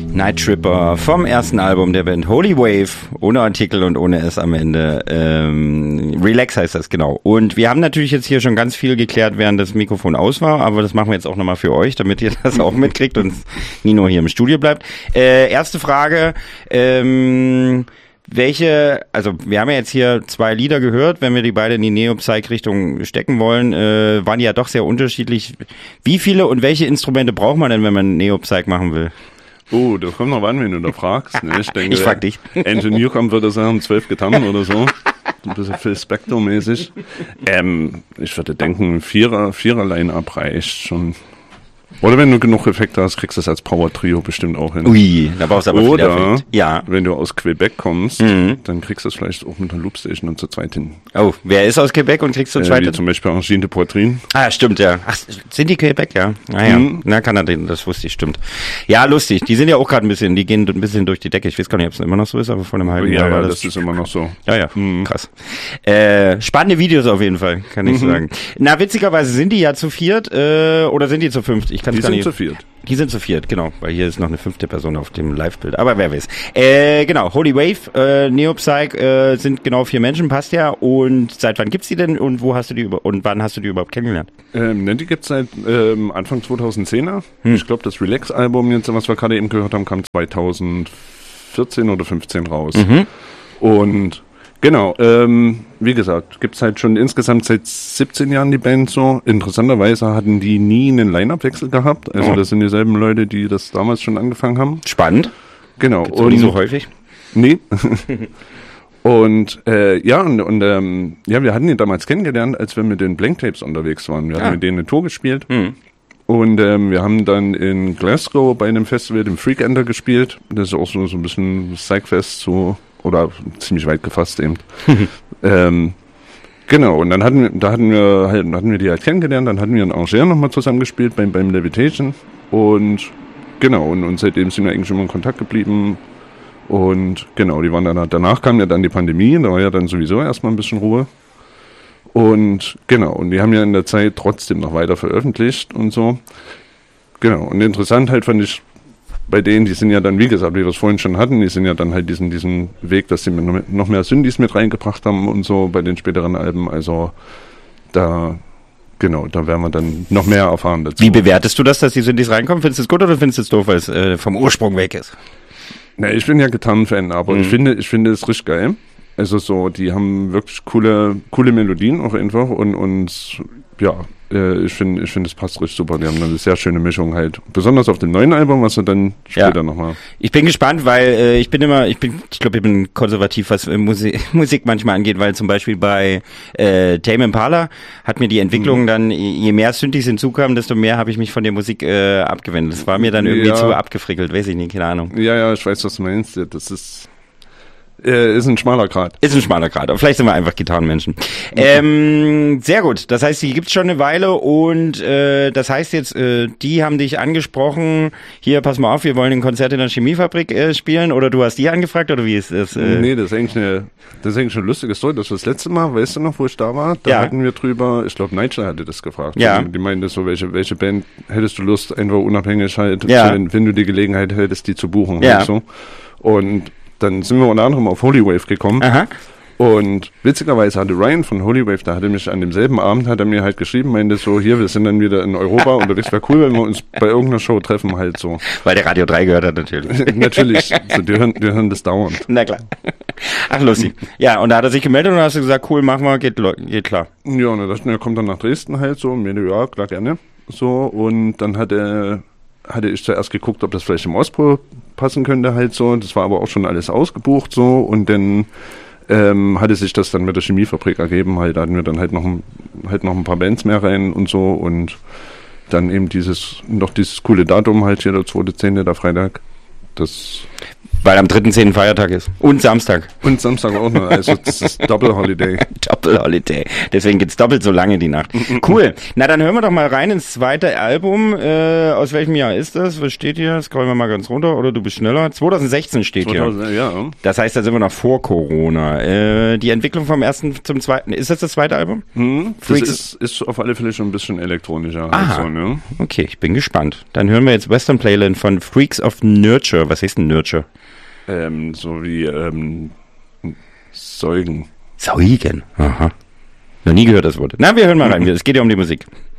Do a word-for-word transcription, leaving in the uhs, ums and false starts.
Night Tripper vom ersten Album der Band Holy Wave, ohne Artikel und ohne S am Ende. Ähm, Relax heißt das, genau. Und wir haben natürlich jetzt hier schon ganz viel geklärt, während das Mikrofon aus war, aber das machen wir jetzt auch nochmal für euch, damit ihr das auch mitkriegt und Nino hier im Studio bleibt. Äh, erste Frage, ähm, welche, also wir haben ja jetzt hier zwei Lieder gehört, wenn wir die beide in die Neo-Psych-Richtung stecken wollen, äh, waren die ja doch sehr unterschiedlich. Wie viele und welche Instrumente braucht man denn, wenn man Neo-Psych machen will? Oh, das kommt noch an, wenn du da fragst. Ne? Ich denke, ich frag dich. Andrew Newcomb würde sagen, zwölf Gitarren oder so. Ein bisschen Phil Spector-mäßig. Ähm, ich würde denken, Vierer, Vierer-Line-Up reicht schon. Oder wenn du genug Effekte hast, kriegst du das als Power-Trio bestimmt auch hin. Ui, da brauchst du aber Oder, viel Effekt. Ja. wenn du aus Quebec kommst, mhm. dann kriegst du es vielleicht auch mit der Loopstation und zu zweit hin. Oh, wer ist aus Quebec und kriegst du ein äh, zweites? Wie zum Beispiel Angine de Poitrine. Ah, stimmt, ja. Ach, sind die Quebec, ja? Naja, Mhm. na, Kanada, das wusste ich, stimmt. Ja, lustig. Die sind ja auch gerade ein bisschen, die gehen ein bisschen durch die Decke. Ich weiß gar nicht, ob es immer noch so ist, aber vor einem halben Ja, Jahr war ja, das. das ist immer noch so. Ja, ja, Mhm. krass. Äh, spannende Videos auf jeden Fall, kann ich Mhm. sagen. Na, witzigerweise sind die ja zu viert, äh, oder sind die zu fünft? Ich kann Die gar sind nicht. zu viert. Die sind zu viert, genau, weil hier ist noch eine fünfte Person auf dem Live-Bild. Aber wer weiß. Äh, genau, Holy Wave, äh, Neo-Psych äh, sind genau vier Menschen, passt ja. Und seit wann gibt's die denn und wo hast du die über und wann hast du die überhaupt kennengelernt? Ähm, ne, die gibt's seit ähm, Anfang zweitausendzehner. Hm. Ich glaube, das Relax-Album, jetzt, was wir gerade eben gehört haben, kam zweitausendvierzehn oder fünfzehn raus. Mhm. Und genau, ähm, wie gesagt, gibt's halt schon insgesamt seit siebzehn Jahren die Band so. Interessanterweise hatten die nie einen Line-Up-Wechsel gehabt. Also Oh. das sind dieselben Leute, die das damals schon angefangen haben. Spannend. Genau. Gibt's auch nicht so häufig. Nee. Und äh, ja, und, und ähm, ja, wir hatten ihn damals kennengelernt, als wir mit den Blank Tapes unterwegs waren. Wir Ah. hatten mit denen eine Tour gespielt. Hm. Und ähm, wir haben dann in Glasgow bei einem Festival, dem Freak Ender, gespielt. Das ist auch so, so ein bisschen Psychfest, so, oder ziemlich weit gefasst eben. ähm, genau, und dann hatten wir, da hatten wir halt, hatten wir die halt kennengelernt, dann hatten wir in Angers nochmal zusammen gespielt beim, beim Levitation. Und genau, und, und seitdem sind wir eigentlich immer in Kontakt geblieben. Und genau, die waren dann, danach kam ja dann die Pandemie, da war ja dann sowieso erstmal ein bisschen Ruhe. Und genau, und die haben ja in der Zeit trotzdem noch weiter veröffentlicht und so. Genau, und interessant halt fand ich bei denen, die sind ja dann, wie gesagt, wie wir es vorhin schon hatten, die sind ja dann halt diesen, diesen Weg, dass sie mit noch mehr Synthes mit reingebracht haben und so bei den späteren Alben. Also da, genau, da werden wir dann noch mehr erfahren dazu. Wie bewertest du das, dass die Synthes reinkommen? Findest du es gut oder findest du es doof, weil es äh, vom Ursprung weg ist? Na, ich bin ja Gitarrenfan, aber Mhm. ich finde, ich finde es richtig geil. Also so, die haben wirklich coole, coole Melodien auch einfach und, und ja, äh, ich finde, ich finde, es passt richtig super. Die haben eine sehr schöne Mischung halt. Besonders auf dem neuen Album, was sie dann später Ja. nochmal. Ich bin gespannt, weil äh, ich bin immer, ich bin, ich glaube, ich bin konservativ, was äh, Musik, Musik manchmal angeht, weil zum Beispiel bei äh, Tame Impala hat mir die Entwicklung Mhm. dann, je mehr Synthes hinzukamen, desto mehr habe ich mich von der Musik äh, abgewendet. Das war mir dann irgendwie Ja. zu abgefrickelt, weiß ich nicht, keine Ahnung. Ja, ja, ich weiß, was du meinst. Das ist, äh, ist ein schmaler Grad. Ist ein schmaler Grad, aber vielleicht sind wir einfach Gitarrenmenschen. Ähm, sehr gut, das heißt, die gibt's schon eine Weile und äh, das heißt jetzt, äh, die haben dich angesprochen, hier, pass mal auf, wir wollen ein Konzert in der Chemiefabrik äh, spielen oder du hast die angefragt oder wie ist das? Äh? Nee, das ist eigentlich eine, das ist eigentlich eine lustige Story. Das war das letzte Mal, weißt du noch, wo ich da war? Da Ja. hatten wir drüber, ich glaube, Nigel hatte das gefragt. Ja. Die meinte so, welche, welche Band hättest du Lust, einfach unabhängig halt, Ja. wenn, wenn du die Gelegenheit hättest, die zu buchen. Ja. Halt so. Und dann sind wir unter anderem auf Holy Wave gekommen. Aha. Und witzigerweise hatte Ryan von Holy Wave, da hatte mich an demselben Abend, hat er mir halt geschrieben, meinte so, hier, wir sind dann wieder in Europa und das wäre cool, wenn wir uns bei irgendeiner Show treffen halt so. Weil der Radio drei gehört hat natürlich. Natürlich, so, die, hören, die hören das dauernd. Na klar. Ach, lustig. Ja, und da hat er sich gemeldet und dann hast du gesagt, cool, machen wir, geht, lo- geht klar. Ja, und er dachte, er kommt dann nach Dresden halt so, und mir, ja, klar, gerne. So, und dann hatte, hatte ich zuerst geguckt, ob das vielleicht im Ostpol passen könnte halt so. Das war aber auch schon alles ausgebucht so, und dann ähm, hatte sich das dann mit der Chemiefabrik ergeben halt. Da hatten wir dann halt noch, ein- halt noch ein paar Bands mehr rein und so, und dann eben dieses, noch dieses coole Datum halt hier, der zweite zehnte, der Freitag. Das Weil am dritten zehnten Feiertag ist. Und Samstag. und Samstag auch noch, also das ist Double Holiday. Double Holiday. Deswegen geht's doppelt so lange die Nacht. Cool. Na, dann hören wir doch mal rein ins zweite Album. Äh, aus welchem Jahr ist das? Was steht hier? Scrollen wir mal ganz runter. Oder du bist schneller. zwanzig sechzehn steht hier. zweitausend, ja. Das heißt, da sind wir noch vor Corona. Äh, die Entwicklung vom ersten zum zweiten. Ist das das zweite Album? Hm, das Freaks- ist, ist auf alle Fälle schon ein bisschen elektronischer. Aha. Halt so, ne? Okay, ich bin gespannt. Dann hören wir jetzt Western Playland von Freaks of Nurture. Nurture, was heißt denn Nurture? Ähm, so wie ähm, Säugen. Säugen, aha. Noch nie gehört das Wort. Na, wir hören mal rein, es geht ja um die Musik.